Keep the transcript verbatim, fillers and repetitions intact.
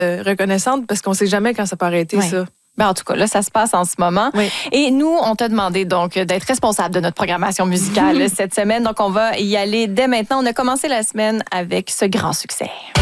euh, reconnaissante parce qu'on sait jamais quand ça peut arrêter, oui. ça. Ben en tout cas, là, ça se passe en ce moment. Oui. Et nous, on t'a demandé donc d'être responsable de notre programmation musicale cette semaine. Donc, on va y aller dès maintenant. On a commencé la semaine avec ce grand succès.